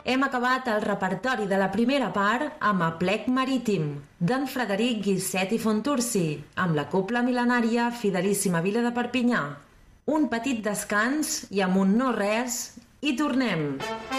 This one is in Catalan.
Hem acabat el repertori de la primera part amb Aplec Marítim, d'en Frederic Guisset i Fontursi, amb la cobla mil·lenària Fidelíssima Vila de Perpinyà. Un petit descans i amb un no res, i tornem.